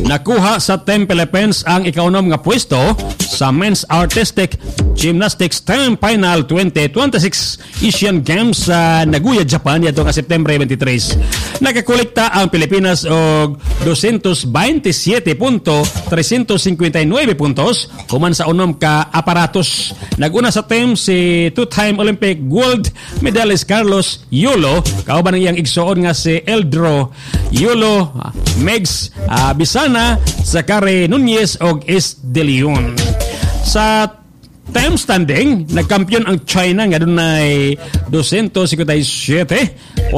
Nakuha sa Team Philippines ang ika-unom nga pwesto sa Men's Artistic Gymnastics Team Final 2026 Asian Games sa Nagoya, Japan yato nga September 23. Nakakolekta ang Pilipinas og 227.359 puntos human sa unom ka aparatos. Naguna sa team si two-time Olympic gold medalist Carlos Yulo, kauban ang iyang igsuon nga si Eldro Yulo, Megs Bisana, Zacare Nunez og S. De Leon. Sa team standing, nagkampiyon ang China nga dunay 257.095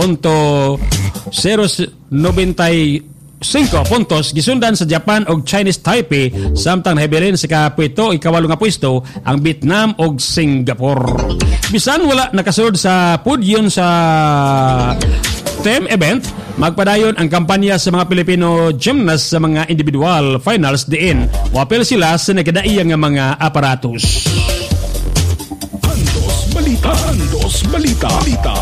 puntos. Gisundan sa Japan og Chinese Taipei, samtang nahibilin sa kapito ikawalo nga pwesto ang Vietnam og Singapore. Bisan wala nakasulod sa podium sa team event, magpadayon ang kampanya sa mga Pilipino gymnasts sa mga individual finals diin. Wapil sila sa nagkadaiyang nga mga aparatos. Andos Balita. Andos Balita.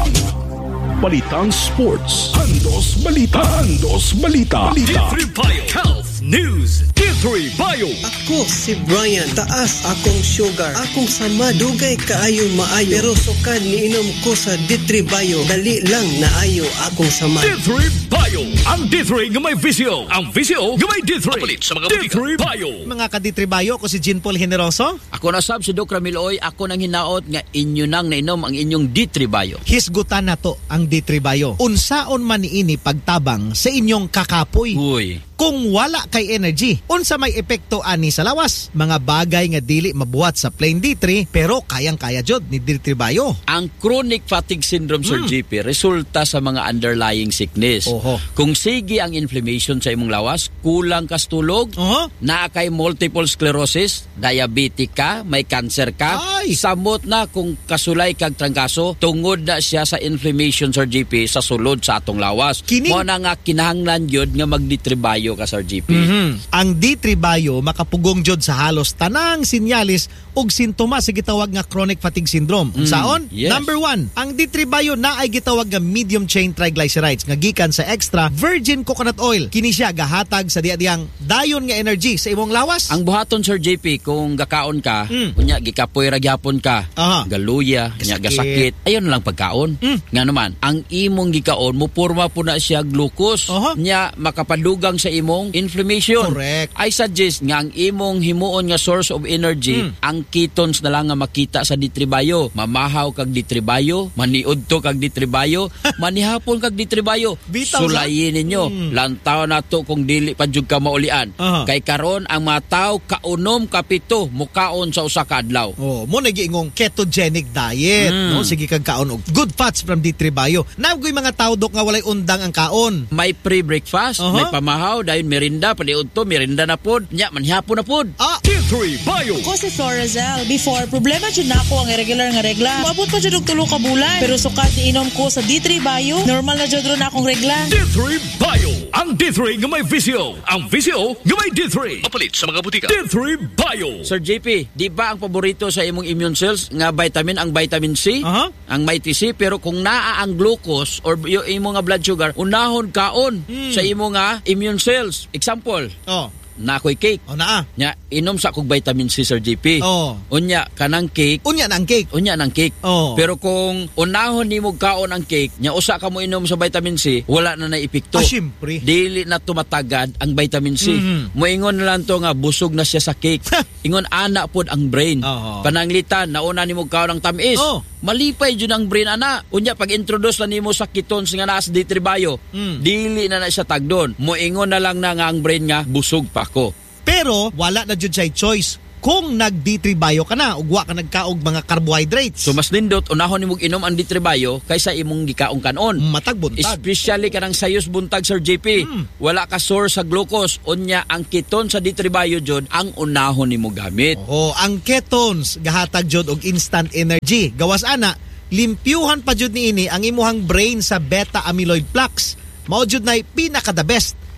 Balitang Sports. Andos Balita. Andos Balita. D3 Bio Health News. D3 Bio. Ako si Brian. Taas akong sugar. Akong sama dugay kaayo maayo. Pero sukad niinom ko sa D3 Bio. Dali lang naayo akong sama. D3 Bio. Ang D3 nga may visyo. Ang visyo nga may D3. Kapalit sa mga D3 Bio. Mga ka-D3 Bio, ako si Jean Paul Generoso. Ako na sab si Doc Ramiloy. Ako nang hinaot nga inyo nang nainom ang inyong D3 Bio. Hisgutan na to ang D3 Bio. Unsaon man niini pagtabang sa inyong kakapoy. Uy. Kung wala kay energy, unsa may epekto ani sa lawas? Mga bagay nga dili mabuhat sa plain D3 pero kayang-kaya jud ni D3 Bio. Ang chronic fatigue syndrome, Sir GP, resulta sa mga underlying sickness. Oho. Kung sige ang inflammation sa imong lawas, kulang kas tulog, naa kay multiple sclerosis, diabetic ka, may cancer ka, Ay! samot na kung kasulay kag trangkaso, tungod na siya sa inflammation, Sir GP, sa sulod sa atong lawas. Mo na nga kinahanglan yun nga mag-D3 Bio ka, Sir GP. Ang D3 Bio makapugong jud sa halos tanang sinyalis ug sintomas sa gitawag nga chronic fatigue syndrome. Unsaon? Yes. Number 1, ang D3 Bio na ay gitawag nga medium chain triglycerides nga gikan sa extra virgin coconut oil. Kini siya gahatag sa diadiyang dayon nga energy sa imong lawas. Ang buhaton, Sir JP, kung gakaon ka, unya gikapoy ra gyapon ka, galuya, unya gasakit, ayon lang pagkaon. Nga naman, ang imong gikaon mupurma po na siya glucose, nya makapadugang sa imong inflammation. Correct. I suggest nga ang imong himuon nga source of energy, ang ketones na lang nga makita sa D3 Bio. Mamahaw kag D3 Bio, maniudto kag D3 Bio, manihapon kag D3 Bio. Sulayin ninyo. Lantaw na to kung dili pa jud ka maulian. Kay karon ang mga tawo kaunom kapito mukaon sa usa ka adlaw. Mo nagiingong ketogenic diet, no? Sige kag kaon og good fats from D3 Bio. Nagoy mga tawo dok nga walay undang ang kaon. May pre-breakfast, may pamahaw, dayon merinda, paniudto, merinda na pod, nya manhapon na pod. D3 Bio. Ako si Florazel. Before, problema dyan na ako ang irregular nga regla. Maabot pa dyan og 3 ka bulan. Pero sukat ni inom ko sa D3 Bio, normal na dyan ron akong regla. D3 Bio. Ang D3 nga may visyo. Ang visyo nga may D3. Kapalit sa mga butika. D3 Bio. Sir JP, di ba ang paborito sa imong immune cells nga vitamin ang vitamin C? Ang Mighty C, pero kung naa ang glucose or yung imong nga blood sugar, unahon kaon sa imong nga immune cells. Example, na ako'y cake. Naa. Nya, inom sa kong vitamin C, Sir JP. Unya, kanang cake. Unya ng cake. Unya ng cake. Pero kung unahon ni mo kaon ang cake, nya usa ka mo inom sa vitamin C, wala na naipikto. Siyempre. Dili na tumatagad ang vitamin C. Moingon na lang to nga busog na siya sa cake. Ingon ana pod ang brain. Pananglitan, nauna ni mo kaon ang tamis. Malipay jud ang brain ana. Unya pag introduce na nimo sa ketones nga naa sa D3 Bio, dili na siya tagdon. Moingon na lang na nga ang brain nga busog pa ko. Pero wala na jud say choice kung nag D3 Bio ka na ug wa ka nagkaog mga carbohydrates. So mas nindot unahon nimog inom ang D3 Bio kaysa imong gikaong kanon. Matag buntag. Especially kanang sayos buntag, Sir JP. Wala ka source sa glucose, unya ang ketone sa D3 Bio jud ang unahon nimo gamit. Ang ketones gahatag jud og instant energy. Gawas ana, limpyuhan pa jud niini ang imuhang brain sa beta amyloid plaques. Mao jud nay pinaka the best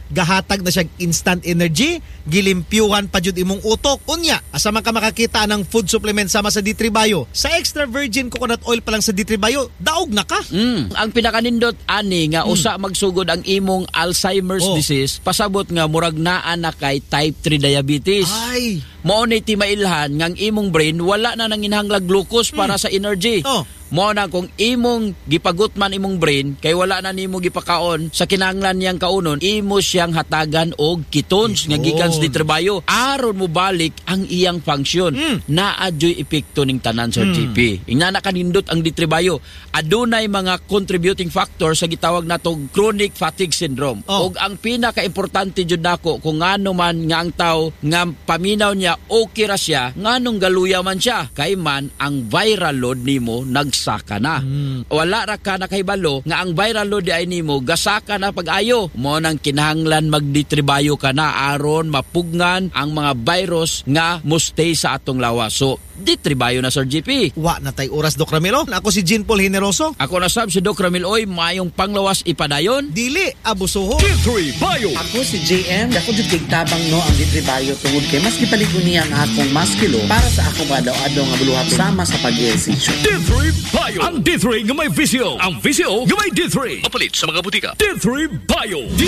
gahatag na siya instant energy, gilimpyuhan pa jud imong utok. Unya, asa man ka makakita ng food supplement sama sa D3 Bio. Sa extra virgin coconut oil pa lang sa D3 Bio, daog na ka. Ang pinakanindot ani nga usa magsugod ang imong Alzheimer's disease, pasabot nga murag naa na kay type 3 diabetes. Ay, Mao ni ti mailhan nga ang imong brain wala na nanginhanglag glucose para sa energy. Mao na kung imong gipagutman imong brain kay wala na nimo gipakaon sa kinahanglan niyang kaunon, imo siyang hatagan og ketones nga gikan sa ditrabayo aron mo balik ang iyang function. Naadyoy epekto ning tanan sa GP. Ingna na kanindot ang ditrabayo. Adunay mga contributing factor sa gitawag natong chronic fatigue syndrome. Og ang pinaka-importante jud nako kung ngano man nga ang tawo nga paminaw niya okay ra siya, nganong galuya man siya kay man ang viral load nimo nagsaka na. Wala ra ka nakahibalo nga ang viral load ay nimo gasaka na pag-ayo. Mo nang kinahanglan magditribayo ka na aron mapugngan ang mga virus nga mustay sa atong lawas. So, ditribayo na Sir GP. wa na tay oras, Doc Ramilo. Ako si Jean Paul Generoso. Ako na sab si Doc Ramil Oy, mayong panglawas ipadayon. Dili abusuho. D3 Bio. Ako si JM, dako jud kay tabang no ang ditribayo tungod kay mas gipaligon niya ang akong maskilo para sa akong adaw-adaw nga buluhat sama sa pag-ehersisyo. D3 Bio. Ang D3 nga may visyo. Ang visyo nga may D3. Mapalit sa mga butika. D3 Bio.